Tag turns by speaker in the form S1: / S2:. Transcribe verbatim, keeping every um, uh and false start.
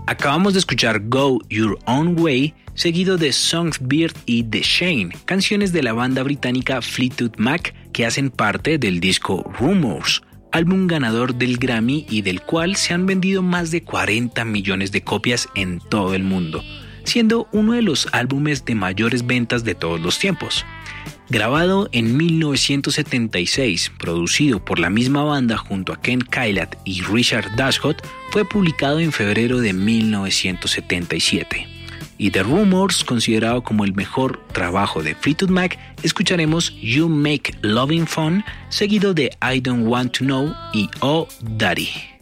S1: Acabamos de escuchar Go Your Own Way, seguido de Songbird y The Shane, canciones de la banda británica Fleetwood Mac que hacen parte del disco Rumours, álbum ganador del Grammy y del cual se han vendido más de cuarenta millones de copias en todo el mundo, siendo uno de los álbumes de mayores ventas de todos los tiempos. Grabado en mil novecientos setenta y seis, producido por la misma banda junto a Ken Kailath y Richard Dashwood, fue publicado en febrero de mil novecientos setenta y siete. Y de Rumours, considerado como el mejor trabajo de Fleetwood Mac, escucharemos You Make Loving Fun, seguido de I Don't Want to Know y Oh Daddy.